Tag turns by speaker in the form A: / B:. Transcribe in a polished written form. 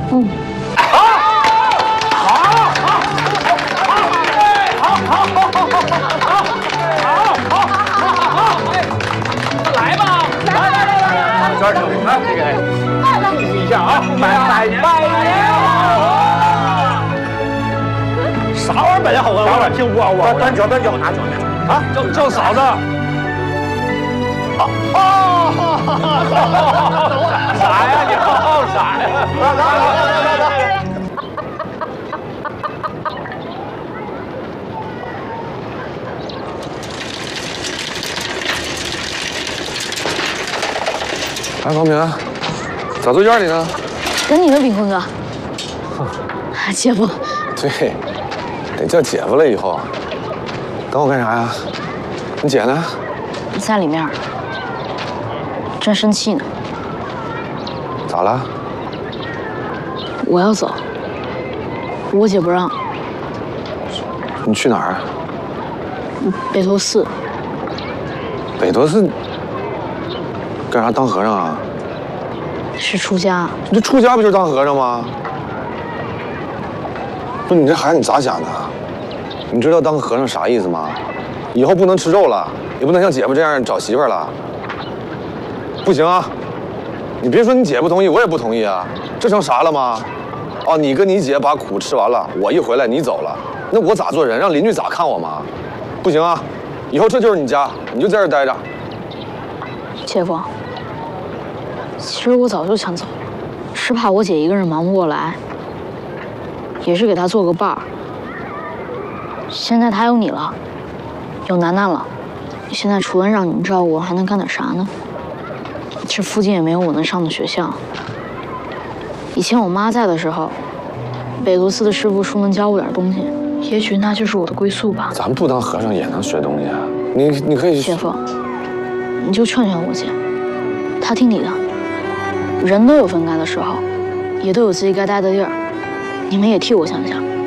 A: 嗯。
B: 来吧，来，这儿兄弟，来，这个祝福一下啊，百年啥玩意儿百年好合？啥玩意儿？听我端酒，拿酒啊！叫嫂子。啥呀？你好啥呀？来。
C: 哎，王明，咋坐院里呢？
A: 等你呢，炳坤哥。姐夫。
C: 对，得叫姐夫了以后。等我干啥呀？你姐呢？
A: 在里面，正生气呢。
C: 咋了？
A: 我要走，我姐不让。
C: 你去哪儿？
A: 北头寺。
C: 北头寺干啥？当和尚啊？
A: 是出家。
C: 你这出家不就是当和尚吗？不是你这孩子你咋想的？你知道当和尚啥意思吗？以后不能吃肉了，也不能像姐夫这样找媳妇了。不行啊！你别说你姐不同意，我也不同意啊！这成啥了吗？哦，你跟你姐把苦吃完了，我一回来你走了，那我咋做人？让邻居咋看我吗？不行啊！以后这就是你家，你就在这儿待着。
A: 姐夫，其实我早就想走，是怕我姐一个人忙不过来，也是给她做个伴儿。现在她有你了，有楠楠了，现在除了让你们照顾，还能干点啥呢？这附近也没有我能上的学校。以前我妈在的时候，北罗寺的师傅出门教我点东西，也许那就是我的归宿吧。
C: 咱不当和尚也能学东西啊！你可以。
A: 姐夫，你就劝劝我姐，她听你的。人都有分开的时候，也都有自己该待的地儿，你们也替我想想。